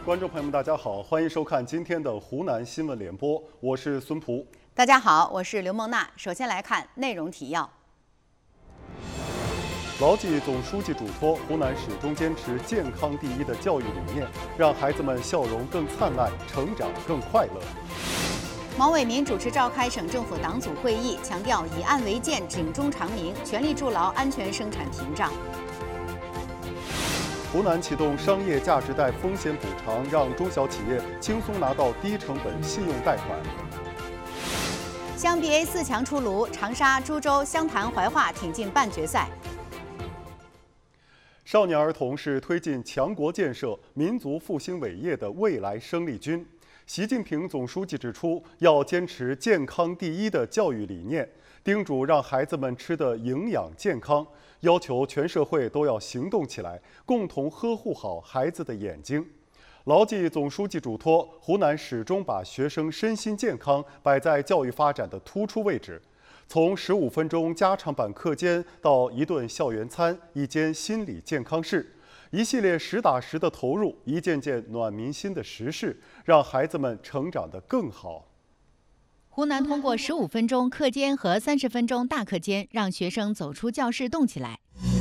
观众朋友们，大家好，欢迎收看今天的湖南新闻联播，我是孙璞。 大家好，我是刘梦娜。首先来看内容提要。 牢记总书记嘱托，湖南始终坚持健康第一的教育理念，让孩子们笑容更灿烂，成长更快乐。 毛伟民主持召开省政府党组会议，强调以案为鉴，警钟长鸣，全力筑牢安全生产屏障。 湖南启动商业价值贷风险补偿，让中小企业轻松拿到低成本信用贷款。 湘 BA 4强出炉，长沙、株洲、湘潭、怀化挺进半决赛。 少年儿童是推进强国建设、民族复兴伟业的未来生力军。习近平总书记指出，要坚持健康第一的教育理念，叮嘱让孩子们吃得营养健康，要求全社会都要行动起来，共同呵护好孩子的眼睛。牢记总书记嘱托，湖南始终把学生身心健康摆在教育发展的突出位置。从15分钟家常版课间到一顿校园餐、一间心理健康室，一系列实打实的投入，一件件暖民心的实事，让孩子们成长得更好。 湖南通过15分钟课间和30分钟大课间，让学生走出教室动起来。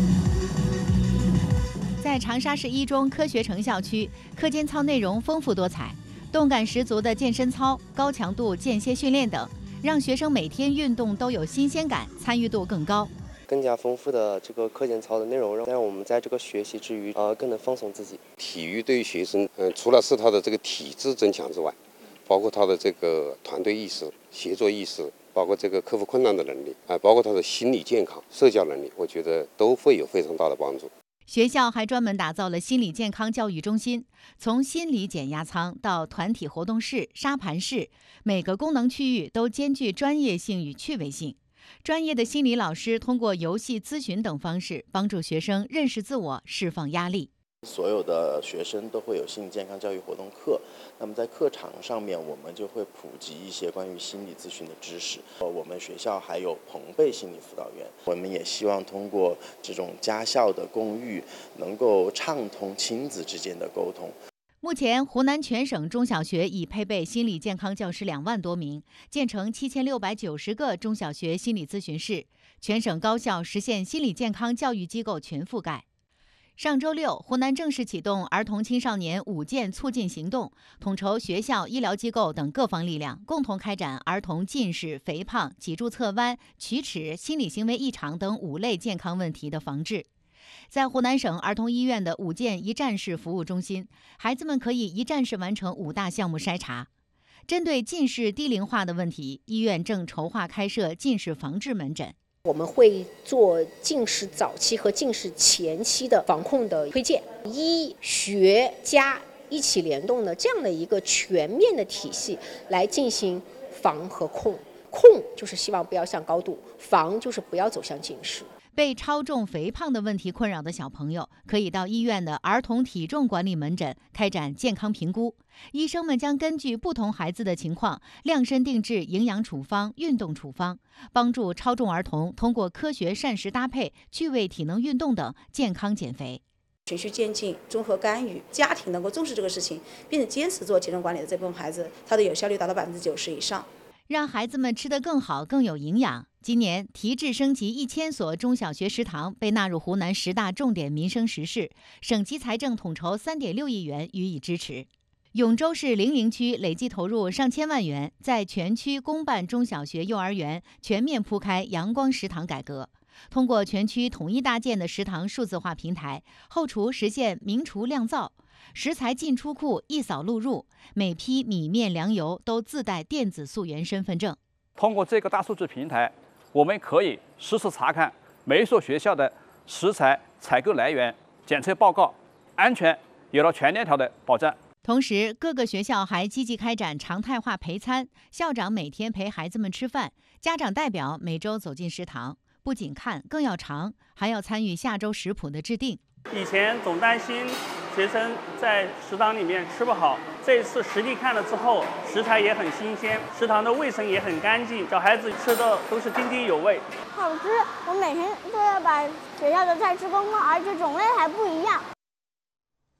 在长沙市一中科学城校区，课间操内容丰富多彩，动感十足的健身操、高强度间歇训练等，让学生每天运动都有新鲜感，参与度更高。 更加丰富的这个课间操的内容，让我们在这个学习之余，更能放松自己。 体育对于学生，除了是他的这个体质增强之外，包括他的这个团队意识、协作意识，包括这个克服困难的能力，包括他的心理健康、社交能力，我觉得都会有非常大的帮助。 学校还专门打造了心理健康教育中心，从心理减压舱到团体活动室、沙盘室，每个功能区域都兼具专业性与趣味性。专业的心理老师通过游戏、咨询等方式，帮助学生认识自我、释放压力。 所有的学生都会有心理健康教育活动课，那么在课堂上面，我们就会普及一些关于心理咨询的知识。我们学校还有朋辈心理辅导员，我们也希望通过这种家校的共育，能够畅通亲子之间的沟通。 目前，湖南全省中小学已配备心理健康教师2万多名，建成7690个中小学心理咨询室，全省高校实现心理健康教育机构全覆盖。上周六，湖南正式启动儿童青少年5健促进行动，统筹学校、医疗机构等各方力量，共同开展儿童近视、肥胖、脊柱侧弯、龋齿、心理行为异常等5类健康问题的防治。在湖南省儿童医院的5健一站式服务中心，孩子们可以一站式完成5大项目筛查。针对近视低龄化的问题，医院正筹划开设近视防治门诊。 我们会做近视早期和近视前期的防控的推荐，医学家一起联动的这样的一个全面的体系来进行防和控。控就是希望不要向高度，防就是不要走向近视。 被超重肥胖的问题困扰的小朋友，可以到医院的儿童体重管理门诊开展健康评估。医生们将根据不同孩子的情况，量身定制营养处方、运动处方，帮助超重儿童通过科学膳食搭配、趣味体能运动等健康减肥。 循序渐进、综合干预，家庭能够重视这个事情，并且坚持做体重管理的这部分孩子，他的有效率达到90%以上。 让孩子们吃得更好、更有营养。今年提质升级1000所中小学食堂被纳入湖南10大重点民生实事，省级财政统筹3.6亿元予以支持。永州市零陵区累计投入上千万元，在全区公办中小学、幼儿园全面铺开阳光食堂改革。通过全区统一搭建的食堂数字化平台，后厨实现明厨亮灶，食材进出库一扫录入，每批米面粮油都自带电子溯源身份证。 通过这个大数据平台，我们可以实时查看每一所学校的食材采购来源、检测报告，安全有了全链条的保障。 同时，各个学校还积极开展常态化陪餐，校长每天陪孩子们吃饭，家长代表每周走进食堂，不仅看，更要尝，还要参与下周食谱的制定。 以前总担心学生在食堂里面吃不好，这次实地看了之后，食材也很新鲜，食堂的卫生也很干净，小孩子吃的都是津津有味。 好吃，我每天都要把学校的菜吃光光，而且种类还不一样。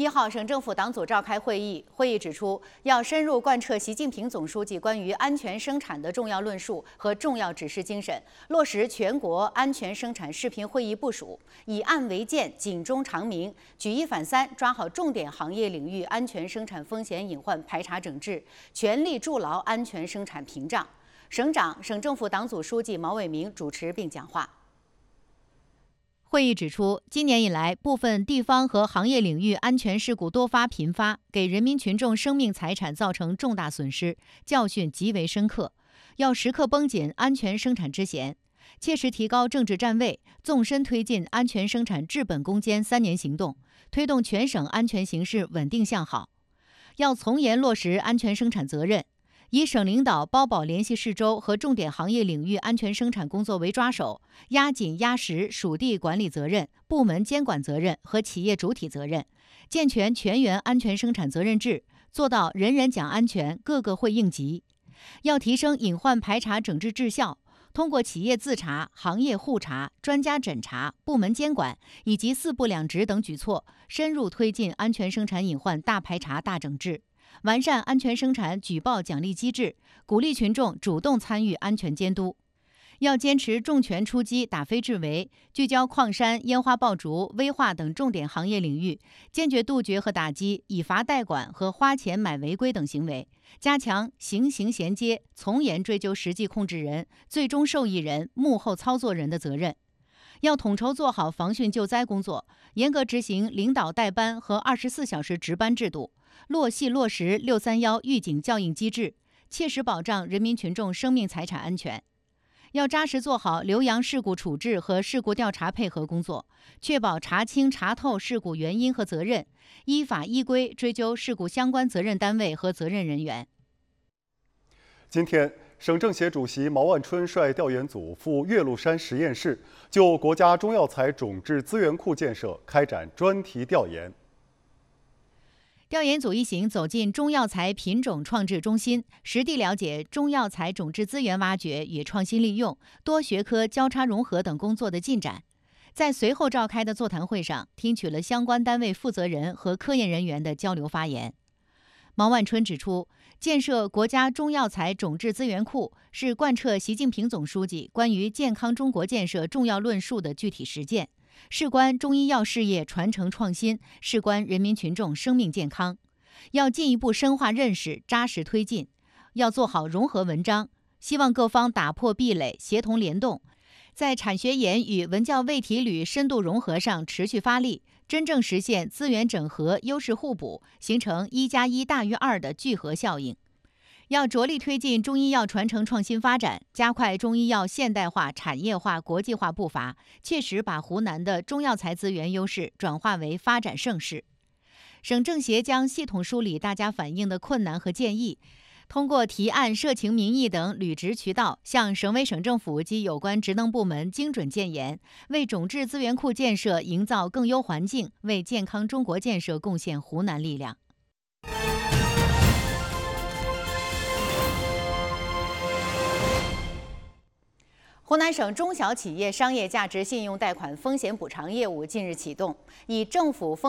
1号，省政府党组召开会议，会议指出，要深入贯彻习近平总书记关于安全生产的重要论述和重要指示精神，落实全国安全生产视频会议部署，以案为鉴，警钟长鸣，举一反三，抓好重点行业领域安全生产风险隐患排查整治，全力筑牢安全生产屏障。省长、省政府党组书记毛伟明主持并讲话。会议指出，今年以来，部分地方和行业领域安全事故多发频发，给人民群众生命财产造成重大损失，教训极为深刻。要时刻绷紧安全生产之弦，切实提高政治站位，纵深推进安全生产治本攻坚3年行动，推动全省安全形势稳定向好。要从严落实安全生产责任，以省领导包保联系市州和重点行业领域安全生产工作为抓手，压紧压实属地管理责任、部门监管责任和企业主体责任，健全全员安全生产责任制，做到人人讲安全，个个会应急。要提升隐患排查整治质效，通过企业自查、行业互查、专家诊查、部门监管以及4部2职等举措，深入推进安全生产隐患大排查大整治。完善安全生产举报奖励机制，鼓励群众主动参与安全监督。要坚持重拳出击、打非治为，聚焦矿山、烟花爆竹、危化等重点行业领域，坚决杜绝和打击以罚代管和花钱买违规等行为，加强刑刑衔接，从严追究实际控制人、最终受益人、幕后操作人的责任。要统筹做好防汛救灾工作，严格执行领导带班和24小时值班制度，落细落实631预警校应机制，切实保障人民群众生命财产安全。要扎实做好留洋事故处置和事故调查配合工作，确保查清查透事故原因和责任，依法依规追究事故相关责任单位和责任人员。 今天，省政协主席毛万春率调研组赴岳麓山实验室，就国家中药材种质资源库建设开展专题调研。 调研组一行走进中药材品种创制中心，实地了解中药材种质资源挖掘与创新利用、多学科交叉融合等工作的进展。在随后召开的座谈会上，听取了相关单位负责人和科研人员的交流发言。毛万春指出，建设国家中药材种质资源库是贯彻习近平总书记关于健康中国建设重要论述的具体实践，事关中医药事业传承创新，事关人民群众生命健康。要进一步深化认识，扎实推进，要做好融合文章，希望各方打破壁垒，协同联动，在产学研与文教卫体旅深度融合上持续发力，真正实现资源整合、优势互补，形成1+1大于2的聚合效应。要着力推进中医药传承创新发展，加快中医药现代化、产业化、国际化步伐，切实把湖南的中药材资源优势转化为发展盛世。省政协将系统梳理大家反映的困难和建议，通过提案、社情民意等履职渠道，向省委省政府及有关职能部门精准建言，为种质资源库建设营造更优环境，为健康中国建设贡献湖南力量。湖南省中小企业商业价值信用贷款风险补偿业务近日启动，以政府风